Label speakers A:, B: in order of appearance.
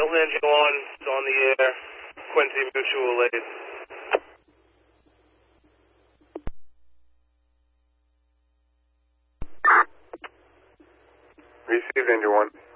A: Hilton Engine 1 is on the air. Quincy Mutual Aid.
B: Received Engine 1.